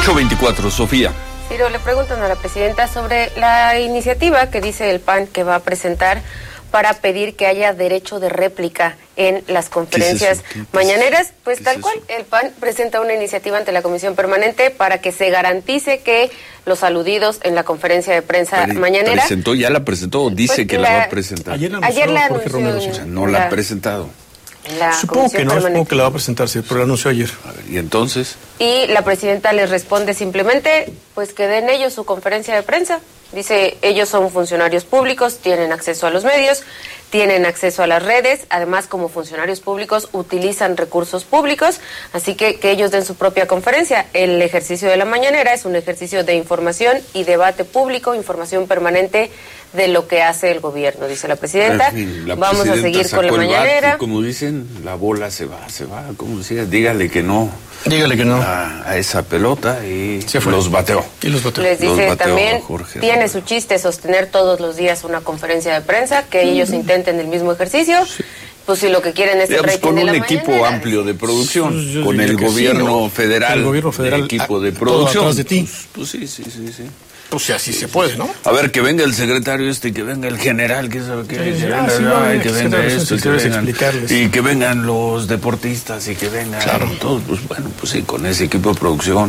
8:24, Sofía. Ciro, le preguntan a la presidenta sobre la iniciativa que dice el PAN que va a presentar para pedir que haya derecho de réplica en las conferencias mañaneras. Pues tal cual, el PAN presenta una iniciativa ante la Comisión Permanente para que se garantice que los aludidos en la conferencia de prensa mañanera... ¿Ya la presentó o dice pues que la va a presentar? Ayer la anunció. O sea, no la ha presentado. Supongo que no, supongo que la va a presentar, sí, pero la anunció ayer. A ver, ¿y entonces? Y la presidenta les responde simplemente, pues que den ellos su conferencia de prensa. Dice, ellos son funcionarios públicos, tienen acceso a los medios, tienen acceso a las redes, además como funcionarios públicos utilizan recursos públicos, así que ellos den su propia conferencia. El ejercicio de la mañanera es un ejercicio de información y debate público, información permanente de lo que hace el gobierno, dice la presidenta. En fin, vamos a seguir con la mañanera. Bat, como dicen, la bola se va, como decía, dígale que no. Dígale que no. A esa pelota y los bateó. Y los bateó. Les dice bateó también, Jorge tiene su chiste sostener todos los días una conferencia de prensa, que ellos intenten el mismo ejercicio. Sí. Pues si lo que quieren es el rating con de la un equipo mañanera, amplio de producción, pues con el gobierno federal, el gobierno federal, equipo de producción. Atrás de ti. Pues sí. Pues sí, así se puede, ¿no? A ver, que venga el secretario que venga el general, que sabe qué, que venga esto, que vengan, y que vengan los deportistas y que vengan todos, pues bueno, pues sí, con ese equipo de producción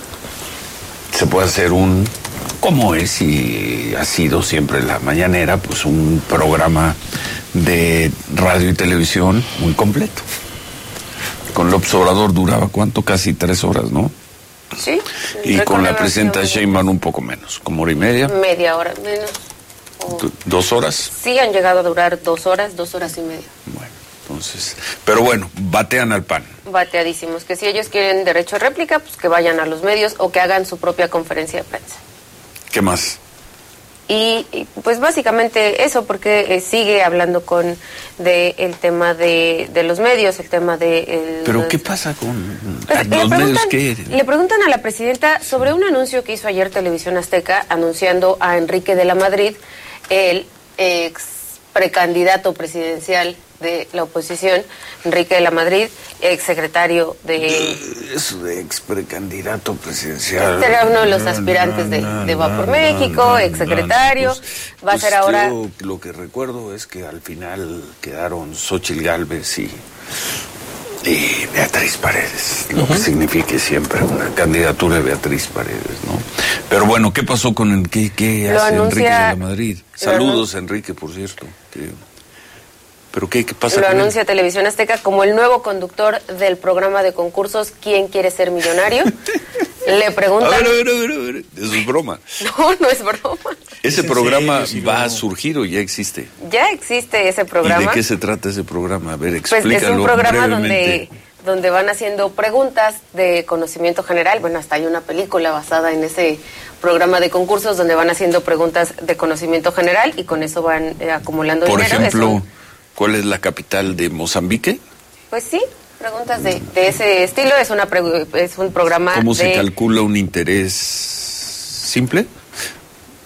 se puede hacer como es y ha sido siempre la mañanera, pues un programa de radio y televisión muy completo. Con López Obrador duraba, ¿cuánto? Casi 3 horas, ¿no? Sí. Y con la presidenta Sheinbaum un poco menos, como 1:30. Media hora menos. 2 horas. Sí, han llegado a durar 2 horas, 2 horas y media. Bueno, entonces, pero bueno, batean al PAN. Bateadísimos, que si ellos quieren derecho a réplica, pues que vayan a los medios o que hagan su propia conferencia de prensa. ¿Qué más? Y pues básicamente eso, porque sigue hablando el tema de los medios, el tema de... ¿Pero qué pasa con pues, los medios? ¿Qué? Le preguntan a la presidenta sobre un anuncio que hizo ayer Televisión Azteca, anunciando a Enrique de la Madrid, el ex precandidato presidencial de la oposición, Enrique de la Madrid, exsecretario de... Eso de ex precandidato presidencial. Será uno de los aspirantes de Va por México, exsecretario. Va a ser ahora... Yo lo que recuerdo es que al final quedaron Xóchitl Gálvez y Beatriz Paredes, lo que signifique siempre una candidatura de Beatriz Paredes, ¿no? Pero bueno, ¿qué pasó con qué hace Enrique de la Madrid? Saludos, Enrique, por cierto. ¿Pero qué pasa? Lo anuncia Televisión Azteca como el nuevo conductor del programa de concursos ¿Quién quiere ser millonario? Le preguntan... A ver, eso es broma. No es broma. ¿Ese programa va a surgir o ya existe? Ya existe ese programa. ¿Y de qué se trata ese programa? A ver, explícalo pues es un programa brevemente. donde van haciendo preguntas de conocimiento general. Bueno, hasta hay una película basada en ese programa de concursos donde van haciendo preguntas de conocimiento general y con eso van acumulando dinero. Por ejemplo, ¿cuál es la capital de Mozambique? Pues sí, preguntas de ese estilo. Es un programa. ¿Cómo se calcula un interés simple?